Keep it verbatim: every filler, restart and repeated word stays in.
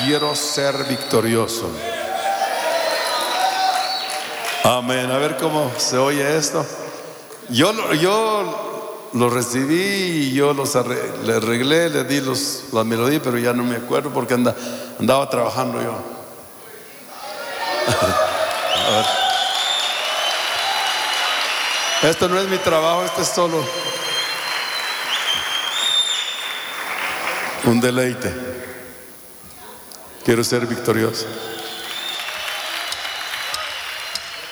quiero ser victorioso. Amén. A ver cómo se oye esto. Yo, yo lo recibí y yo los arreglé, le arreglé, le di los, la melodía, pero ya no me acuerdo porque anda, andaba trabajando yo. A ver. Esto no es mi trabajo, esto es solo un deleite. Quiero ser victorioso.